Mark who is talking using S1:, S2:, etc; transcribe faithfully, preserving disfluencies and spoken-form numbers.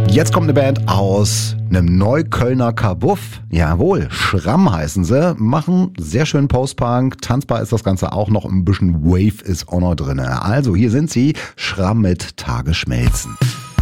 S1: Jetzt kommt eine Band aus einem Neuköllner Kabuff. Jawohl, Schramm heißen sie. Machen sehr schön Post-Punk. Tanzbar ist das Ganze auch noch. Ein bisschen Wave ist auch noch drin. Also hier sind sie. Schramm mit Tage schmelzen.